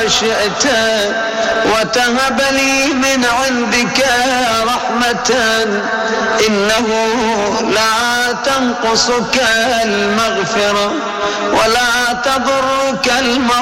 شئت وتهب لي من عندك رحمة، إنه لا تنقصك المغفرة ولا تضرك المغفرة